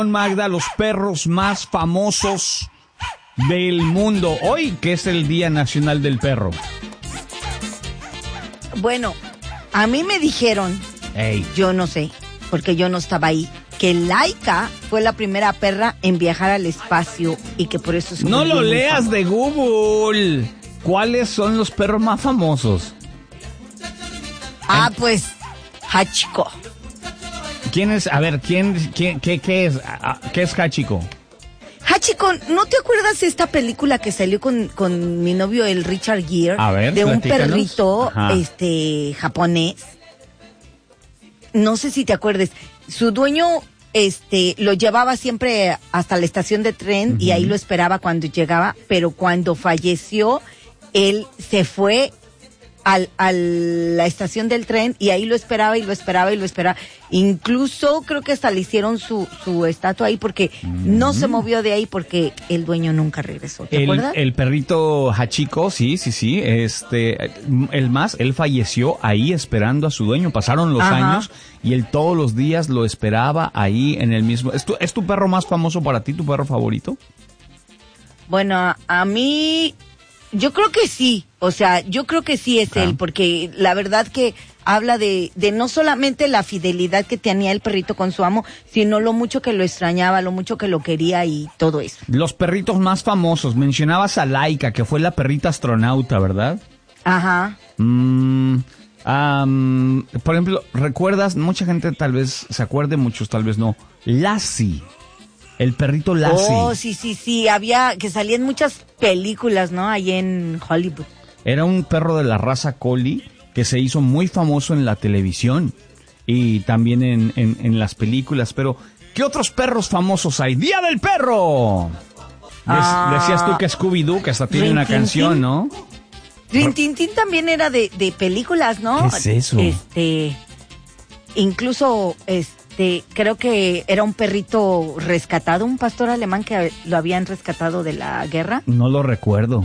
Magda, los perros más famosos del mundo. Hoy, que es el Día Nacional del Perro. Bueno, a mí me dijeron, yo no sé, porque yo no estaba ahí, que Laika fue la primera perra en viajar al espacio y que por eso... No lo leas de Google. ¿Cuáles son los perros más famosos? Pues, Hachiko. ¿Quién es? A ver, qué es? ¿Qué es Hachiko? Hachiko, ¿no te acuerdas de esta película que salió con mi novio, el Richard Gere? A ver, de un platícanos. perrito, Ajá. japonés. No sé si te acuerdes. Su dueño, lo llevaba siempre hasta la estación de tren y ahí lo esperaba cuando llegaba, pero cuando falleció, él se fue a la estación del tren y ahí lo esperaba y lo esperaba y lo esperaba. Incluso creo que hasta le hicieron su estatua ahí porque no se movió de ahí porque el dueño nunca regresó. ¿Te acuerdas? El perrito Hachiko, sí. Él falleció ahí esperando a su dueño. Pasaron los años y él todos los días lo esperaba ahí en el mismo. ¿Es tu perro más famoso para ti, tu perro favorito? Bueno, a mí... Yo creo que sí, o sea, yo creo que sí es él, porque la verdad que habla de no solamente la fidelidad que tenía el perrito con su amo, sino lo mucho que lo extrañaba, lo mucho que lo quería y todo eso. Los perritos más famosos, mencionabas a Laika, que fue la perrita astronauta, ¿verdad? Ajá. Por ejemplo, ¿recuerdas? Mucha gente tal vez se acuerde, muchos tal vez no. Lassie. El perrito Lassie. Oh, sí, había, que salía en muchas películas, ¿no? Ahí en Hollywood. Era un perro de la raza Collie que se hizo muy famoso en la televisión y también en las películas. Pero, ¿qué otros perros famosos hay? ¡Día del Perro! Decías tú que Scooby-Doo, que hasta tiene una canción, ¿no? Rin Tin Tin también era de películas, ¿no? ¿Qué es eso? Incluso, creo que era un perrito rescatado, un pastor alemán que lo habían rescatado de la guerra. No lo recuerdo.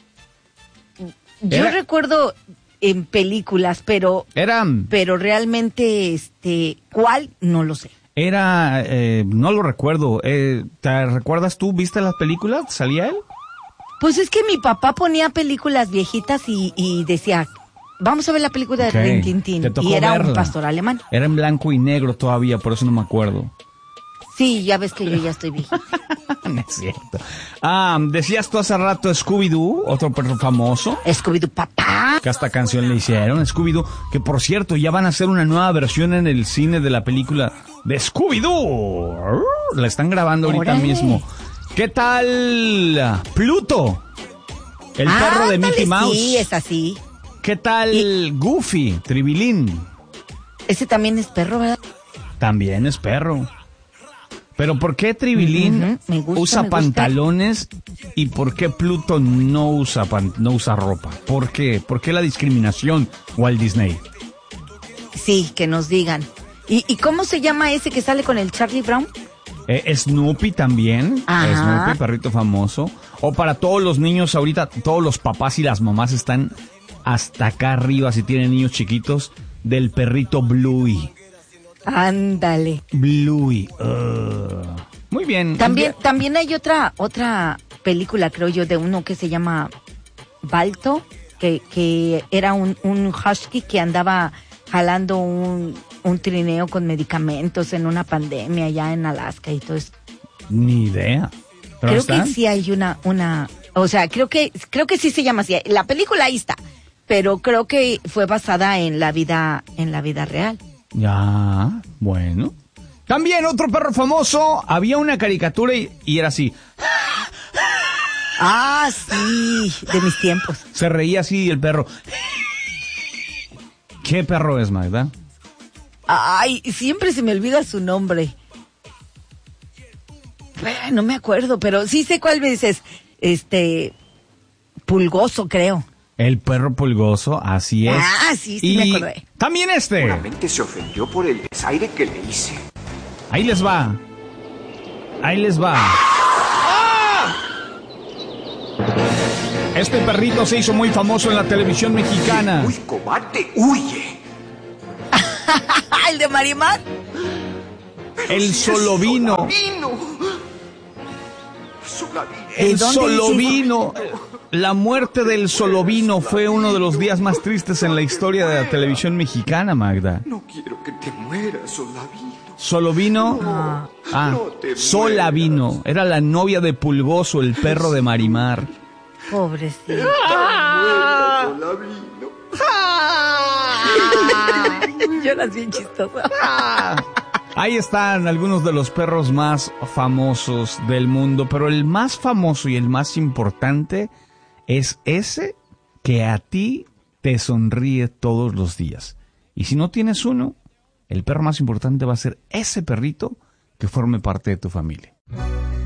Yo recuerdo en películas, pero realmente, ¿cuál? No lo sé. No lo recuerdo. ¿Te recuerdas tú? ¿Viste las películas? ¿Salía él? Pues es que mi papá ponía películas viejitas y decía... Vamos a ver la película de Rin Tin Tin. Y era un pastor alemán. Era en blanco y negro todavía, por eso no me acuerdo. Sí, ya ves que yo ya estoy viejita. No es cierto. Decías tú hace rato Scooby-Doo, otro perro famoso. Scooby-Doo, papá. Que esta canción le hicieron, Scooby-Doo. Que por cierto, ya van a hacer una nueva versión en el cine de la película de Scooby-Doo. La están grabando ahorita mismo. ¿Qué tal Pluto? El perro de Mickey Mouse. Sí, es así. ¿Qué tal Goofy, Tribilín? Ese también es perro, ¿verdad? También es perro. Pero ¿por qué Tribilín usa pantalones y por qué Pluto no usa ropa? ¿Por qué? ¿Por qué la discriminación, Walt Disney? Sí, que nos digan. ¿Y cómo se llama ese que sale con el Charlie Brown? Snoopy también. Ajá. Snoopy, perrito famoso. O para todos los niños ahorita, todos los papás y las mamás están hasta acá arriba, si tienen niños chiquitos, del perrito Bluey. Ándale. Bluey. Muy bien. También hay otra película, creo yo, de uno que se llama Balto, que era un husky que andaba jalando un trineo con medicamentos en una pandemia allá en Alaska y todo eso. Ni idea. Creo que sí hay una, o sea, creo que sí se llama así. La película ahí está, pero creo que fue basada en la vida real. Ya, bueno. También otro perro famoso, había una caricatura y era así. Ah, sí, de mis tiempos. Se reía así el perro. ¿Qué perro es, Magda? Ay, siempre se me olvida su nombre. No me acuerdo, pero sí sé cuál me dices. Pulgoso, creo. El perro pulgoso, así es. Ah, sí, me acordé. También Seguramente se ofendió por el desaire que le hice. Ahí les va. Este perrito se hizo muy famoso en la televisión mexicana. Muy cobarde, huye. ¿El de Marimar? El Solovino. El ¿Dónde Solovino. La muerte del Solovino fue uno de los días más tristes en la historia de la televisión mexicana, Magda. No quiero que te mueras, Solavino. Solovino. Solavino. Era la novia de Pulgoso, el perro de Marimar. Pobrecito. Solavino. Lloras bien chistosa. Ahí están algunos de los perros más famosos del mundo, pero el más famoso y el más importante es ese que a ti te sonríe todos los días. Y si no tienes uno, el perro más importante va a ser ese perrito que forme parte de tu familia.